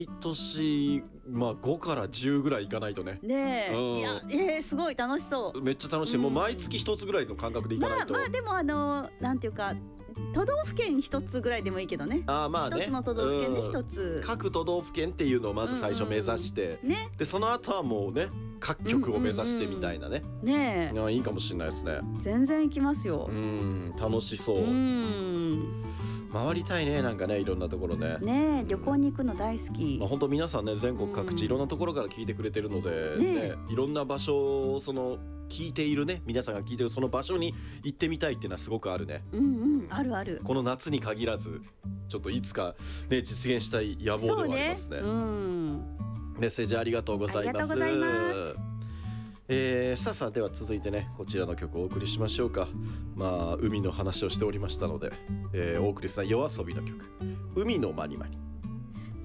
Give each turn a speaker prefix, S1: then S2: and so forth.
S1: 年、まあ、5から10ぐらいいかないとね。
S2: ねえ、いや、すごい楽しそう。
S1: めっちゃ楽しい、もう毎月一つぐらいの感覚でいかないと。
S2: まあでもなんていうか、都道府県一つぐらいでもいいけどね。
S1: まあね、
S2: 一つの都道府県で一つ、
S1: 各都道府県っていうのをまず最初目指して、
S2: ね、
S1: でその後はもうね各局を目指してみたいなね、
S2: ね
S1: え、いいかもしれないですね。
S2: 全然行きますよ。
S1: 楽しそう。回りたいね、なんかね、いろんなところね。
S2: ね、旅行に行くの大好き。
S1: 本当皆さんね、全国各地いろんなところから聞いてくれてるので、ね、いろんな場所を聞いているね、皆さんが聞いてるその場所に行ってみたいっていうのはすごくあるね。
S2: あるある。
S1: この夏に限らず、ちょっといつかね実現したい野望ではありますね。メッセージありがとうございます。さあでは続いてね、こちらの曲をお送りしましょうか。まあ海の話をしておりましたので、お送りした夜遊びの曲、海のまにまに。